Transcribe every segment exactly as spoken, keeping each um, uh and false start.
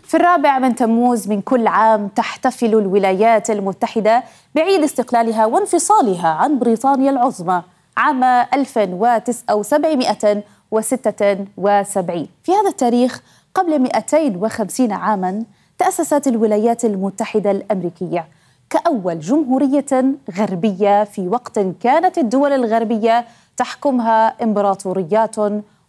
في الرابع من تموز من كل عام تحتفل الولايات المتحدة بعيد استقلالها وانفصالها عن بريطانيا العظمى عام ألف وسبعمائة وستة وسبعين. في هذا التاريخ قبل مئتين وخمسين عاماً تأسست الولايات المتحدة الأمريكية كأول جمهورية غربية في وقت كانت الدول الغربية تحكمها إمبراطوريات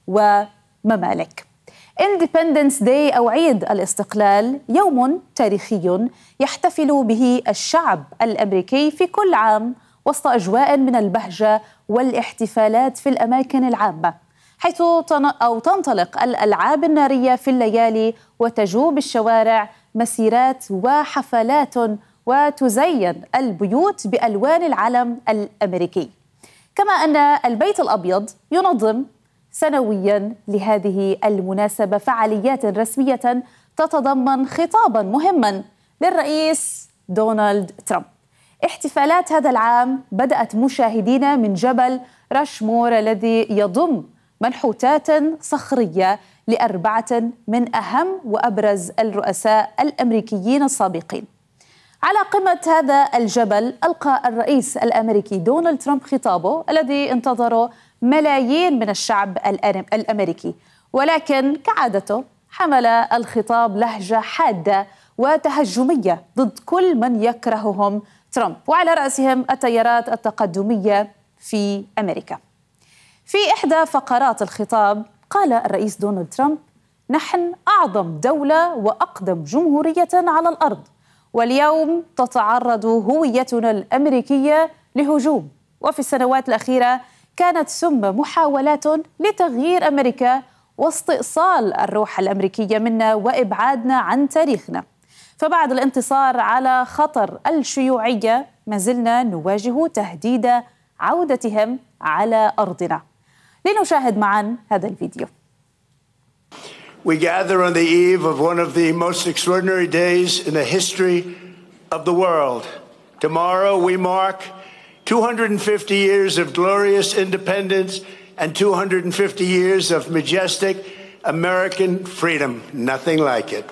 وممالك. Independence Day أو عيد الاستقلال يوم تاريخي يحتفل به الشعب الأمريكي في كل عام وسط أجواء من البهجة والاحتفالات في الأماكن العامة، حيث أو تنطلق الألعاب النارية في الليالي وتجوب الشوارع مسيرات وحفلات وتزين البيوت بألوان العلم الأمريكي. كما أن البيت الأبيض ينظم سنوياً لهذه المناسبة فعاليات رسمية تتضمن خطاباً مهماً للرئيس دونالد ترامب. احتفالات هذا العام بدأت مشاهدين من جبل راشمور الذي يضم منحوتات صخرية لأربعة من أهم وأبرز الرؤساء الأمريكيين السابقين. على قمة هذا الجبل ألقى الرئيس الأمريكي دونالد ترامب خطابه الذي انتظره ملايين من الشعب الأمريكي، ولكن كعادته حمل الخطاب لهجة حادة وتهجمية ضد كل من يكرههم ترامب، وعلى رأسهم التيارات التقدمية في أمريكا. في إحدى فقرات الخطاب قال الرئيس دونالد ترامب: نحن أعظم دولة وأقدم جمهورية على الأرض، واليوم تتعرض هويتنا الأمريكية لهجوم. وفي السنوات الأخيرة كانت ثم محاولات لتغيير أمريكا واستئصال الروح الأمريكية منا وإبعادنا عن تاريخنا. فبعد الانتصار على خطر الشيوعية ما زلنا نواجه تهديد عودتهم على أرضنا. لنشاهد معا هذا الفيديو. We gather on the eve of one of the most extraordinary days in the history of the world. Tomorrow we mark two hundred fifty years of glorious independence and two hundred fifty years of majestic American freedom. Nothing like it.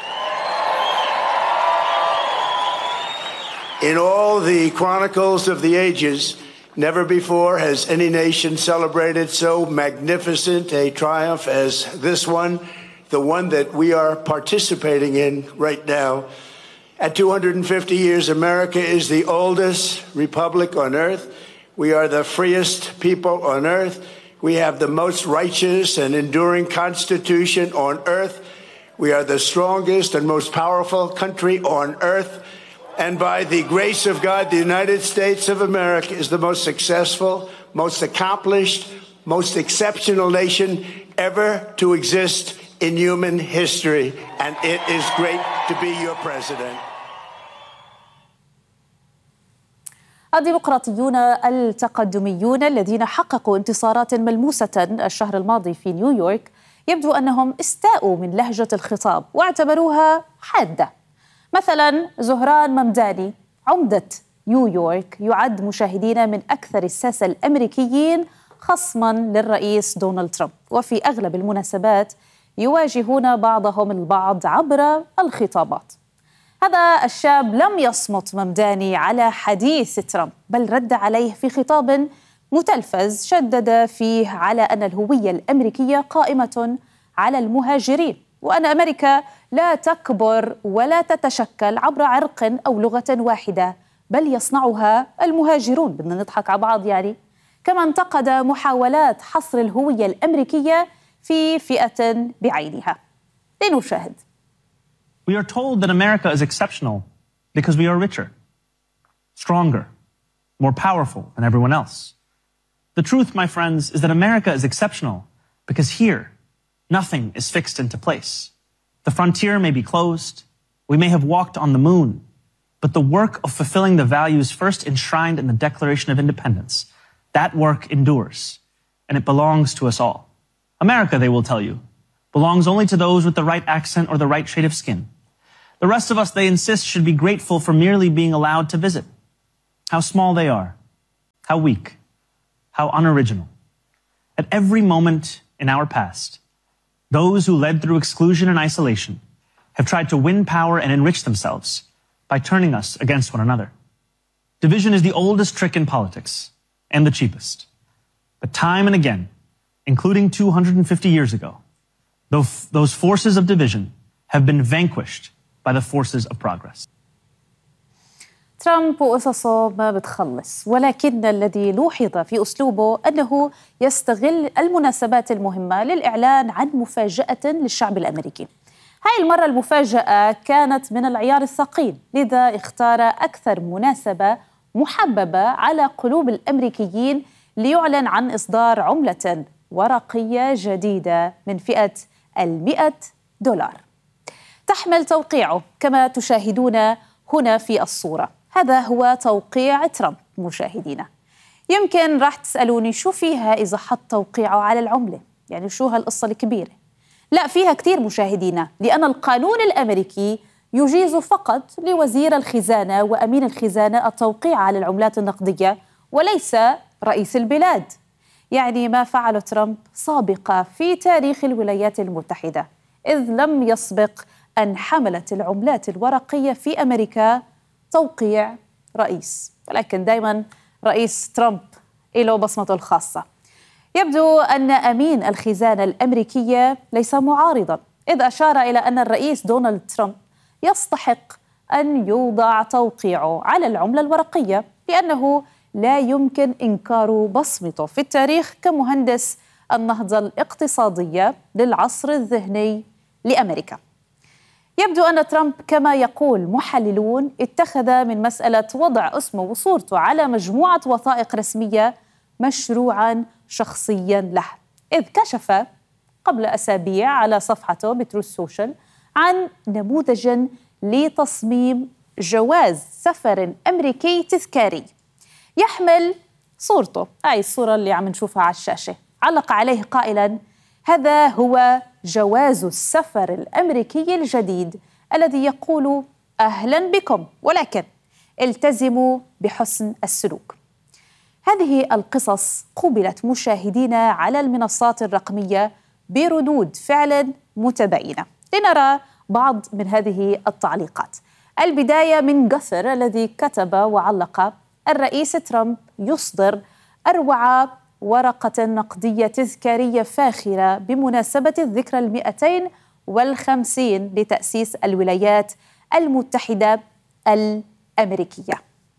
In all the chronicles of the ages, never before has any nation celebrated so magnificent a triumph as this one, the one that we are participating in right now. At two hundred fifty years, America is the oldest republic on earth. We are the freest people on earth. We have the most righteous and enduring constitution on earth. We are the strongest and most powerful country on earth. And by the grace of God, the United States of America is the most successful, most accomplished, most exceptional nation ever to exist in human history. And it is great to be your president. الديمقراطيون التقدميون الذين حققوا انتصارات ملموسة الشهر الماضي في نيويورك يبدو أنهم استاءوا من لهجة الخطاب واعتبروها حادة. مثلا زهران ممداني عمدة نيويورك يعد مشاهدين من أكثر الساسة الأمريكيين خصما للرئيس دونالد ترامب، وفي أغلب المناسبات يواجهون بعضهم البعض عبر الخطابات. هذا الشاب لم يصمت ممداني على حديث ترامب، بل رد عليه في خطاب متلفز شدد فيه على أن الهوية الأمريكية قائمة على المهاجرين، وأن أمريكا لا تكبر ولا تتشكل عبر عرق أو لغة واحدة، بل يصنعها المهاجرون. بدنا نضحك على بعض يعني. كما انتقد محاولات حصر الهوية الأمريكية في فئة بعينها. لنشاهد. We are told that America is exceptional because we are richer, stronger, more powerful than everyone else. The truth, my friends, is that America is exceptional because here, nothing is fixed into place. The frontier may be closed, we may have walked on the moon, but the work of fulfilling the values first enshrined in the Declaration of Independence, that work endures, and it belongs to us all. America, they will tell you, belongs only to those with the right accent or the right shade of skin. The rest of us, they insist, should be grateful for merely being allowed to visit. How small they are, how weak, how unoriginal. At every moment in our past, those who led through exclusion and isolation have tried to win power and enrich themselves by turning us against one another. Division is the oldest trick in politics and the cheapest. But time and again, including two hundred fifty years ago, those forces of division have been vanquished by the forces of progress. ترامب وقصصه ما بتخلص، ولكن الذي لوحظ في أسلوبه أنه يستغل المناسبات المهمة للإعلان عن مفاجأة للشعب الأمريكي. هاي المرة المفاجأة كانت من العيار الثقيل، لذا اختار أكثر مناسبة محببة على قلوب الأمريكيين ليعلن عن إصدار عملة ورقية جديدة من فئة المئة دولار تحمل توقيعه كما تشاهدون هنا في الصورة. هذا هو توقيع ترامب مشاهدينا. يمكن راح تسألوني شو فيها إذا حط توقيعه على العملة، يعني شو هالقصة الكبيرة؟ لا، فيها كتير مشاهدينا، لأن القانون الأمريكي يجيز فقط لوزير الخزانة وأمين الخزانة التوقيع على العملات النقدية وليس رئيس البلاد. يعني ما فعله ترامب سابقة في تاريخ الولايات المتحدة، إذ لم يسبق أن حملت العملات الورقية في أمريكا توقيع رئيس، ولكن دائما رئيس ترامب له بصمته الخاصة. يبدو أن أمين الخزانة الأمريكية ليس معارضا، إذ أشار إلى أن الرئيس دونالد ترامب يستحق أن يوضع توقيعه على العملة الورقية، لأنه لا يمكن إنكار بصمته في التاريخ كمهندس النهضة الاقتصادية للعصر الذهني لأمريكا. يبدو أن ترامب كما يقول محللون اتخذ من مسألة وضع اسمه وصورته على مجموعة وثائق رسمية مشروعاً شخصياً له، إذ كشف قبل أسابيع على صفحته بتروث سوشيال عن نموذج لتصميم جواز سفر أمريكي تذكاري يحمل صورته، هاي الصورة اللي عم نشوفها على الشاشة. علق عليه قائلاً: هذا هو جواز السفر الأمريكي الجديد الذي يقول أهلاً بكم، ولكن التزموا بحسن السلوك. هذه القصص قُبلت مشاهدينا على المنصات الرقمية بردود فعل متباينة. لنرى بعض من هذه التعليقات. البداية من جاثر الذي كتب وعلق: الرئيس ترامب يصدر أروع ورقة نقدية تذكارية فاخرة بمناسبة الذكرى المئتين والخمسين لتأسيس الولايات المتحدة الأمريكية.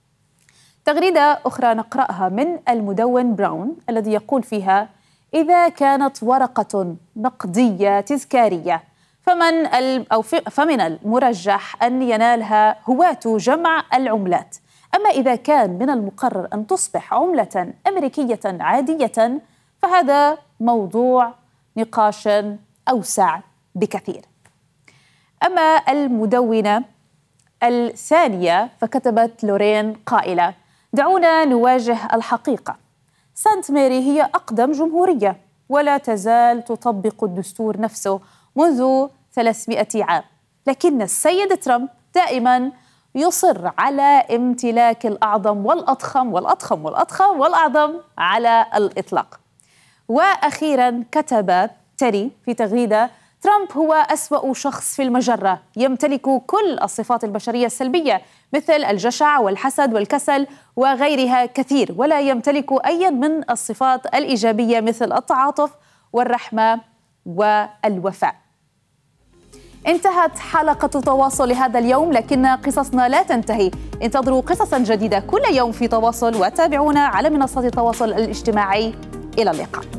تغريدة أخرى نقرأها من المدون براون الذي يقول فيها: إذا كانت ورقة نقدية تذكارية فمن أو فمن المرجح أن ينالها هواة جمع العملات، أما إذا كان من المقرر أن تصبح عملة أمريكية عادية فهذا موضوع نقاش أوسع بكثير. أما المدونة الثانية فكتبت لورين قائلة: دعونا نواجه الحقيقة، سانت ماري هي أقدم جمهورية ولا تزال تطبق الدستور نفسه منذ ثلاثمائة عام، لكن السيد ترامب دائما يصر على امتلاك الأعظم والأضخم والأضخم والأضخم والأعظم على الإطلاق. وأخيرا كتب تيري في تغريدة: ترامب هو أسوأ شخص في المجرة، يمتلك كل الصفات البشرية السلبية مثل الجشع والحسد والكسل وغيرها كثير، ولا يمتلك أي من الصفات الإيجابية مثل التعاطف والرحمة والوفاء. انتهت حلقة تواصل لهذا اليوم، لكن قصصنا لا تنتهي. انتظروا قصصا جديدة كل يوم في تواصل، وتابعونا على منصات التواصل الاجتماعي. إلى اللقاء.